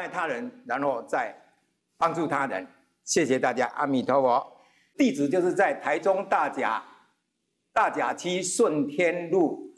爱他人，然后再帮助他人。谢谢大家，阿弥陀佛。地址就是在台中大甲区顺天路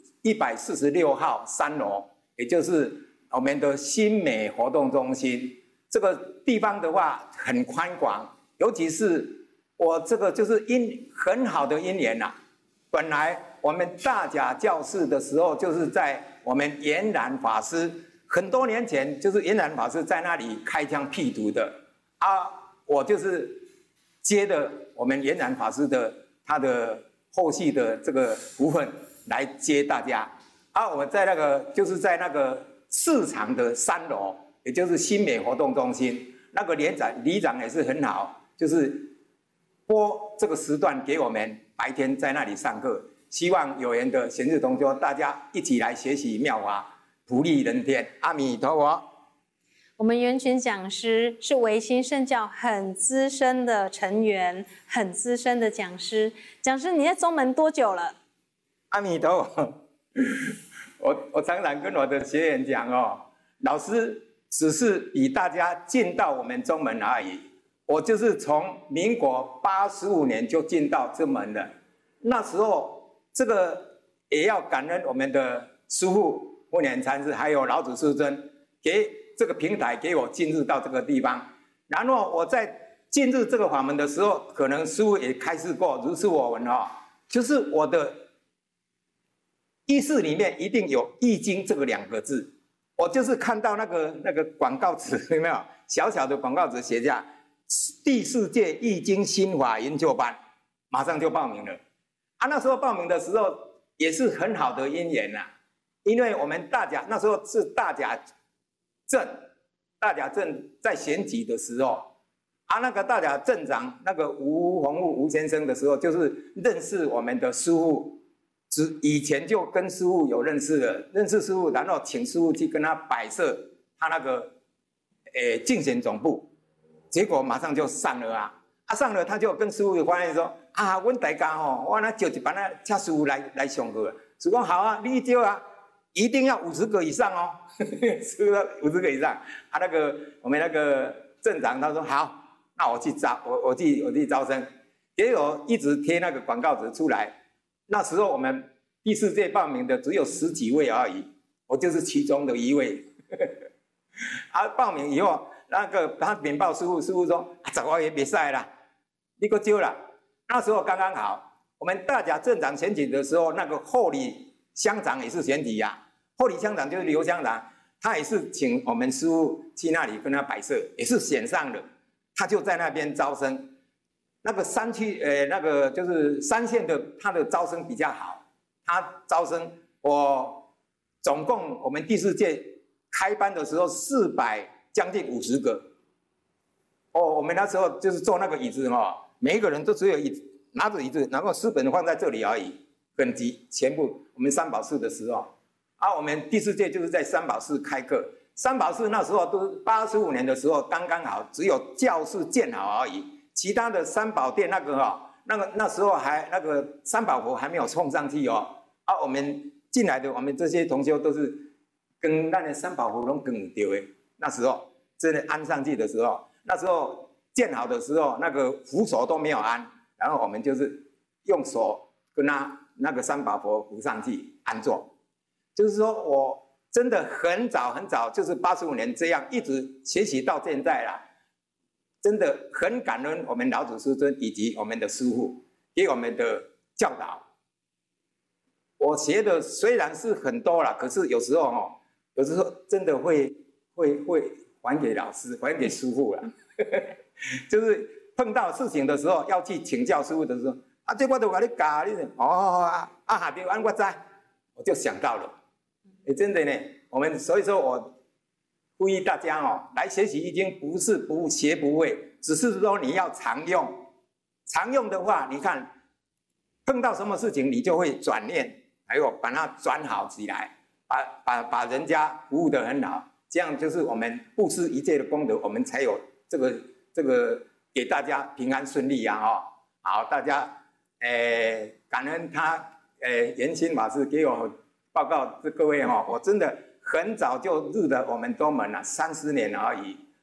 146号3楼，也就是我们的新美活动中心。这个地方的话很宽广，尤其是我这个就是很好的因缘呐。本来我们大甲教室的时候，就是在我们圆然法师很多年前，就是圆然法师在那里开疆辟土的啊，我就是接着我们圆然法师的他的后续的这个部分来接大家啊。我在就是在那个市场的3楼，也就是新美活动中心，那个里长也是很好，就是拨这个时段给我们白天在那里上课。希望有缘的贤士同修，大家一起来学习妙法，普利人天。阿弥陀佛。 我们圆群讲师是维新圣教很资深的成员，很资深的讲师。讲师，你在宗门多久了？ 阿弥陀佛。我常常跟我的学员讲哦，老师只是比大家进到我们宗门而已。我就是从民国85年就进到这门了。那时候这个也要感恩我们的师父慧远禅师，还有老子师尊给这个平台给我进入到这个地方。然后我在进入这个法门的时候，可能师父也开示过，如是我闻哦，就是我的意识里面一定有易经这个2个字。我就是看到那个广告词，有没有小小的广告词写下第4届易经心法研究班，马上就报名了。啊，那时候报名的时候也是很好的因缘呐，因为我们大甲那时候是大甲镇在选举的时候，啊，那个大甲镇长那个吴洪武吴先生的时候，就是认识我们的师父，以前就跟师父有认识了，认识师父，然后请师父去跟他摆设他那个竞选总部，结果马上就上了啊。上了他就跟师父有关系说啊，阮大家吼，我那招一班啊，请师父来上课。师父讲好啊，你招啊，一定要50个以上哦，师父50个以上。啊，我们那个镇长他说好，那我去招生。结果一直贴那个广告词出来。那时候我们第4届报名的只有10几位而已，我就是其中的1位。啊，报名以后，他禀报师父，师父说10个也别赛啦。你给招了，那时候刚刚好，我们大甲镇长选举的时候，那个后里乡长也是选举呀。后里乡长就是刘乡长，他也是请我们师父去那里跟他摆设，也是选上了，他就在那边招生。那个山区，那个就是3县的，他的招生比较好，他招生，我总共我们第4届开班的时候将近50个。哦，我们那时候就是坐那个椅子哦。每一个人都只有拿着椅子，然后书本放在这里而已，本集全部我们三宝寺的时候，啊，我们第4届就是在三宝寺开课。三宝寺那时候都85年的时候刚刚好，只有教室建好而已，其他的三宝殿那时候还那个三宝佛还没有冲上去哦。啊，我们进来的我们这些同修都是跟那个三宝佛都跟丢的，那时候真的安上去的时候，那时候。建好的时候，那个扶手都没有安，然后我们就是用手跟他那个三宝佛扶上去安坐。就是说我真的很早，就是85年这样一直学习到现在啦，真的很感恩我们老祖师尊以及我们的师父给我们的教导。我学的虽然是很多啦，可是有时候真的会还给老师，还给师父啦。就是碰到事情的时候要去请教师父的时候，啊，这我都给你教，你下边按我知，我就想到了，真的呢。所以说我呼吁大家哦，来学习易经不是不学不会，只是说你要常用。常用的话，你看碰到什么事情你就会转念，还有把它转好起来，把人家服务得很好，这样就是我们布施一切的功德，我们才有这个给大家平安顺利啊！哦，好，大家感恩他圆心法师给我报告，各位哈，我真的很早就入了我们宗门了，30年而已。